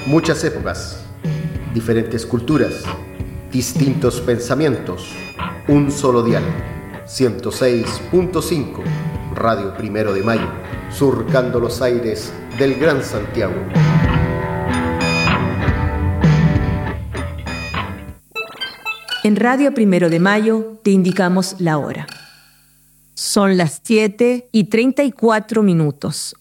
Muchas épocas, diferentes culturas, distintos pensamientos, un solo dial. 106.5, Radio Primero de Mayo, surcando los aires del Gran Santiago. En Radio Primero de Mayo te indicamos la hora. Son las 7:34,